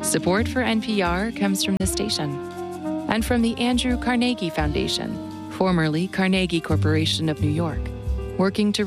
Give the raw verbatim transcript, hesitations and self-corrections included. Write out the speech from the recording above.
Support for N P R comes from the station and from the Andrew Carnegie Foundation, formerly Carnegie Corporation of New York, working to